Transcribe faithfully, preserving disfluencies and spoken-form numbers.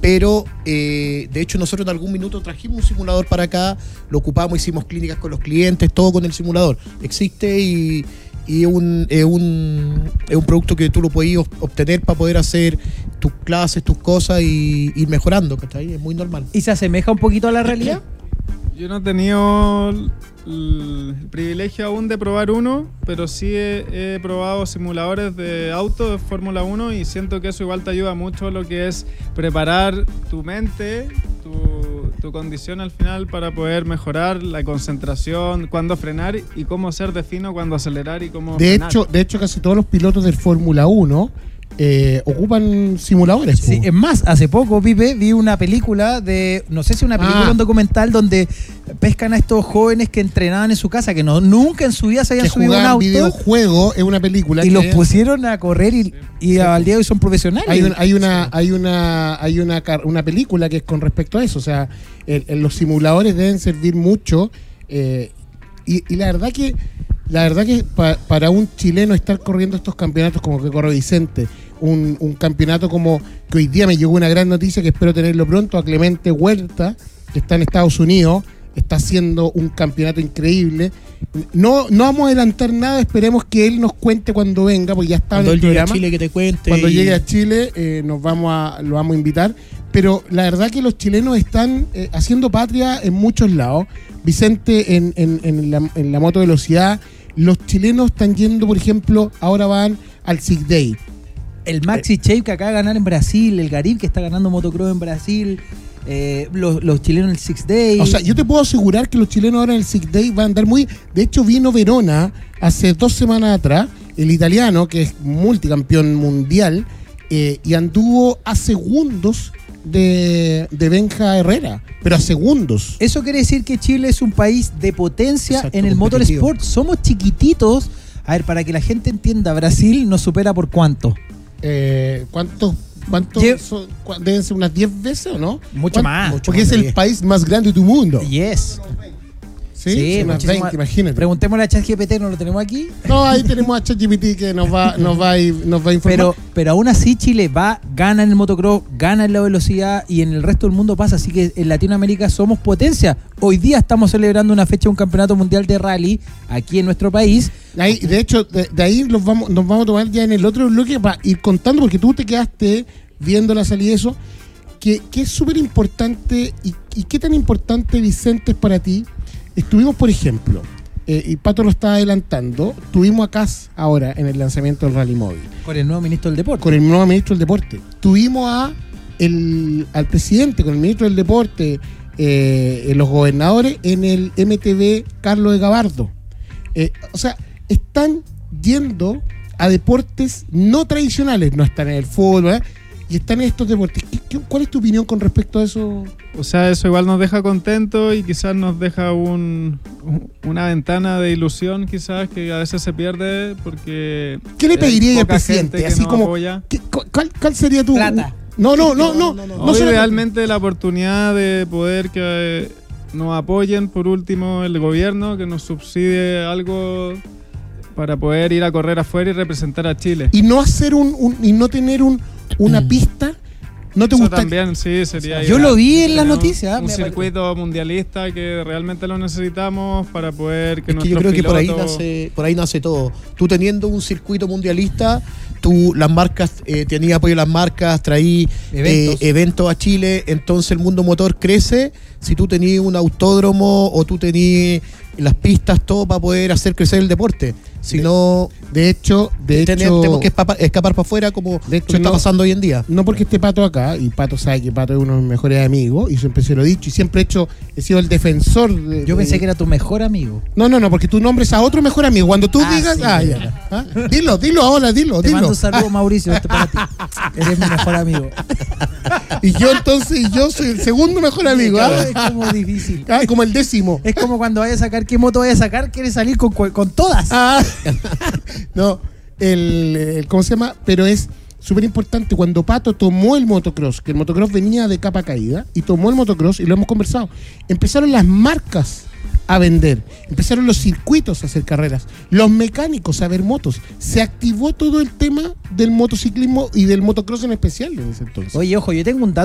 pero eh, de hecho nosotros en algún minuto trajimos un simulador para acá, lo ocupamos, hicimos clínicas con los clientes, todo con el simulador. Existe y, y es un, es un, es un producto que tú lo puedes obtener para poder hacer tus clases, tus cosas y ir mejorando, ¿cachai? Es muy normal. ¿Y se asemeja un poquito a la realidad? Yo no he tenido el, el privilegio aún de probar uno, pero sí he, he probado simuladores de auto de Fórmula uno y siento que eso igual te ayuda mucho a lo que es preparar tu mente, tu, tu condición al final para poder mejorar la concentración, cuándo frenar y cómo ser de fino, cuándo acelerar y cómo de frenar. hecho, de hecho, casi todos los pilotos del Fórmula uno Eh, ocupan simuladores. Sí, es más, hace poco, Pipe, vi una película de, no sé si una película o Ah. un documental donde pescan a estos jóvenes que entrenaban en su casa, que no nunca en su vida se habían que subido a un jugaban auto videojuego, es una película y que los pusieron a correr y, y Sí. al día de hoy son profesionales. hay, un- hay una hay una hay una car- una película que es con respecto a eso, o sea, el- el- los simuladores deben servir mucho eh, y, y la verdad que la verdad que pa- para un chileno estar corriendo estos campeonatos como que corre Vicente, un, un campeonato como que hoy día me llegó una gran noticia que espero tenerlo pronto, a Clemente Huerta, que está en Estados Unidos, está haciendo un campeonato increíble. No, no vamos a adelantar nada, esperemos que él nos cuente cuando venga, porque ya está Cuando en él el llegue a programa. Chile que te cuente. Cuando y- llegue a Chile eh, nos vamos a, lo vamos a invitar. Pero la verdad que los chilenos están eh, haciendo patria en muchos lados. Vicente en, en, en, la, en la moto velocidad. Los chilenos están yendo, por ejemplo, ahora van al Sig Day. El Maxi Shape que acaba de ganar en Brasil, el Garib que está ganando motocross en Brasil, eh, los, los chilenos en el Six Day. O sea, yo te puedo asegurar que los chilenos ahora en el Sig Day van a andar muy... De hecho, vino Verona hace dos semanas atrás, el italiano, que es multicampeón mundial, eh, y anduvo a segundos de, de Benja Herrera, pero a segundos. Eso quiere decir que Chile es un país de potencia Exacto, en el competitivo. motorsport. Somos chiquititos. A ver, para que la gente entienda, Brasil nos supera por cuánto. Eh, ¿Cuántos? ¿Cuántos Lle- son? ¿Cu- ¿Deben ser unas diez veces o no? Mucho ¿Cuán- más. Mucho Porque más es de el diez. país más grande de tu mundo. Yes. Sí, Sí, sí, unas muchísimo- veinte, imagínate. Preguntémosle a ChatGPT, ¿no lo tenemos aquí? No, ahí tenemos a ChatGPT que nos va, nos va a, ir- nos va a informar. Pero, pero aún así Chile va, gana en el motocross, gana en la velocidad y en el resto del mundo pasa. Así que en Latinoamérica somos potencia. Hoy día estamos celebrando una fecha, un campeonato mundial de rally aquí en nuestro país. Ahí, de hecho, de, de ahí los vamos, nos vamos a tomar ya en el otro bloque para ir contando, porque tú te quedaste viendo la salida de eso, que, que es súper importante y, y qué tan importante, Vicente, es para ti. Estuvimos, por ejemplo, eh, y Pato lo está adelantando, tuvimos a Cas ahora en el lanzamiento del Rally Móvil, Con el nuevo ministro del deporte. con el nuevo ministro del Deporte. Tuvimos a el, al presidente, con el ministro del Deporte, eh, los gobernadores en el M T V Carlos de Gabardo. Eh, o sea, están yendo a deportes no tradicionales, no están en el fútbol, ¿eh? Y están en estos deportes. ¿Qué, qué, ¿Cuál es tu opinión con respecto a eso? O sea, eso igual nos deja contentos y quizás nos deja un, una ventana de ilusión quizás que a veces se pierde porque... ¿Qué le hay pediría al poca presidente? gente que Así nos como, apoya. ¿qué- cuál, ¿Cuál sería tu...? Plata. No, no, no, no. No, no, no No, solo- idealmente la oportunidad de poder que eh, nos apoyen, por último, el gobierno, que nos subsidie algo para poder ir a correr afuera y representar a Chile. Y no hacer un, un- y no tener un, una pista. ¿No te Eso gusta? también, sí, sería... Yo ideal. lo vi en las Tener noticias, Un, me un circuito mundialista que realmente lo necesitamos para poder que Es que yo nuestros creo que por ahí pilotos- nace, por ahí nace todo. Tú teniendo un circuito mundialista, tú las marcas, eh, tenías apoyo de las marcas, traí Eventos. eh, eventos a Chile, entonces el mundo motor crece. Si tú tenías un autódromo o tú tenías las pistas, todo para poder hacer crecer el deporte. Si no, De hecho, de ten- hecho, tenemos que escapa- escapar para afuera como de hecho, lo que está no- pasando hoy en día. no porque esté Pato acá, y Pato sabe que Pato es uno de mis mejores amigos, y siempre se lo he dicho, y siempre he hecho, he sido el defensor de, Yo de- pensé que era tu mejor amigo. No, no, no, porque tú nombres a otro mejor amigo. Cuando tú Ah, digas, sí, ah, ya. ya. ¿Ah? Dilo, dilo ahora, dilo, Te dilo. mando un saludo, Mauricio, esto para ti. Eres mi mejor amigo. Y yo entonces, yo soy el segundo mejor amigo. ¿ah? Es como difícil. Ah, como el décimo. Es como cuando vayas a sacar, ¿qué moto vayas a sacar? Quieres salir con, cu- con todas. Ah, no, el, el- ¿cómo se llama? Pero es súper importante. Cuando Pato tomó el motocross, que el motocross venía de capa caída, y tomó el motocross, y lo hemos conversado, empezaron las marcas a vender, empezaron los circuitos a hacer carreras, los mecánicos a ver motos, se activó todo el tema del motociclismo y del motocross en especial en ese entonces. Oye, ojo, yo tengo un dato